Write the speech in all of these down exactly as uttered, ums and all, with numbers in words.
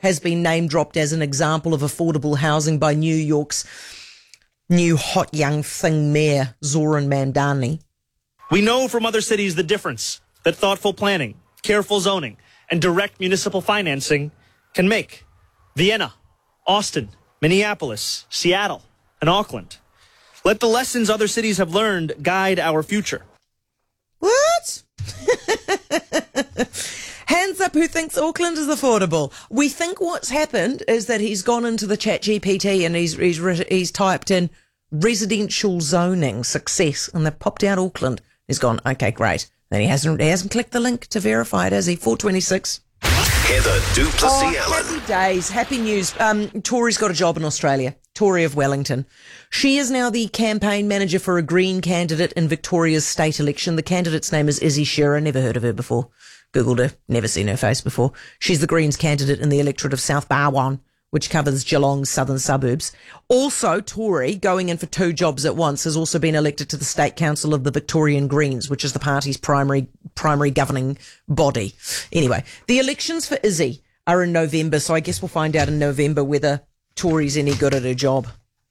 has been name-dropped as an example of affordable housing by New York's new hot young thing mayor, Zoran Mandani. We know from other cities the difference that thoughtful planning, careful zoning, and direct municipal financing can make. Vienna, Austin, Minneapolis, Seattle, and Auckland. Let the lessons other cities have learned guide our future. What? Hands up who thinks Auckland is affordable. We think what's happened is that he's gone into the Chat G P T and he's he's he's typed in residential zoning success, and they've popped out Auckland. He's gone, okay, great. Then he hasn't he hasn't clicked the link to verify it, has he? four twenty-six. Heather du Plessis Oh, Allen. happy days, happy news. Um, Tori's got a job in Australia. Tori of Wellington. She is now the campaign manager for a Green candidate in Victoria's state election. The candidate's name is Izzy Shearer. Never heard of her before. Googled her. Never seen her face before. She's the Greens candidate in the electorate of South Barwon, which covers Geelong's southern suburbs. Also, Tori, going in for two jobs at once, has also been elected to the State Council of the Victorian Greens, which is the party's primary primary governing body. Anyway, the elections for Izzy are in November, so I guess we'll find out in November whether Tori's any good at her job.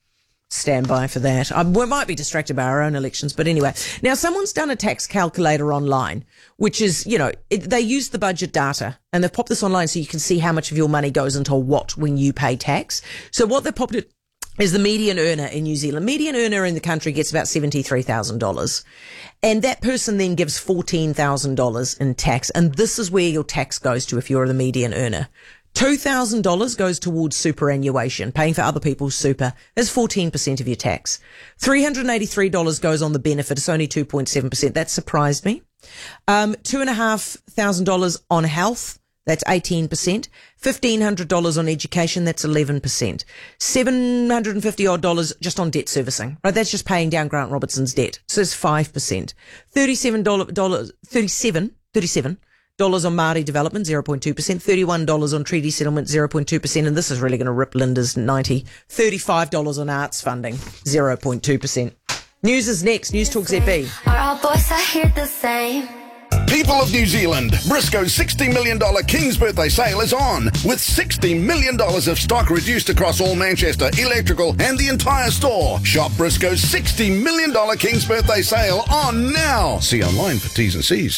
Stand by for that. Um, we might be distracted by our own elections, but anyway. Now, someone's done a tax calculator online, which is, you know, it, they use the budget data, and they've popped this online so you can see how much of your money goes into what when you pay tax. So what they've popped it is the median earner in New Zealand. Median earner in the country gets about seventy-three thousand dollars. And that person then gives fourteen thousand dollars in tax. And this is where your tax goes to if you're the median earner. two thousand dollars goes towards superannuation, paying for other people's super. That's fourteen percent of your tax. three hundred eighty-three dollars goes on the benefit. It's only two point seven percent. That surprised me. Um, two thousand five hundred dollars on health. That's eighteen percent. fifteen hundred dollars on education. That's eleven percent. seven hundred fifty odd dollars just on debt servicing. Right? That's just paying down Grant Robertson's debt. So it's five percent. thirty-seven dollars, thirty-seven, thirty-seven dollars on Māori development, zero point two percent. thirty-one dollars on treaty settlement, zero point two percent. And this is really going to rip Linda's ninety. thirty-five dollars on arts funding, zero point two percent. News is next. News Talk Z B. Are all boys I hear the same? People of New Zealand, Briscoe's sixty million dollars King's Birthday Sale is on, with sixty million dollars of stock reduced across all Manchester, electrical and the entire store. Shop Briscoe's sixty million dollars King's Birthday Sale on now. See online for T's and C's.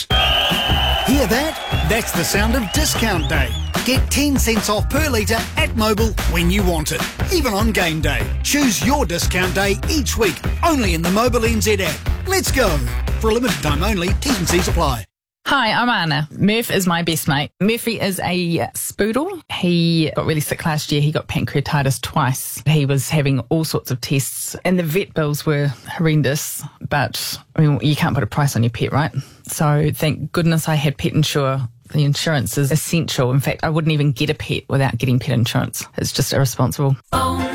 Hear that? That's the sound of Discount Day. Get ten cents off per litre at Mobil when you want it, even on game day. Choose your discount day each week, only in the Mobil N Z app. Let's go. For a limited time only, T's and C's apply. Hi, I'm Anna. Murph is my best mate. Murphy is a spoodle. He got really sick last year. He got pancreatitis twice. He was having all sorts of tests and the vet bills were horrendous, but I mean, you can't put a price on your pet, right? So thank goodness I had Pet Insure. The insurance is essential. In fact, I wouldn't even get a pet without getting pet insurance. It's just irresponsible. Oh.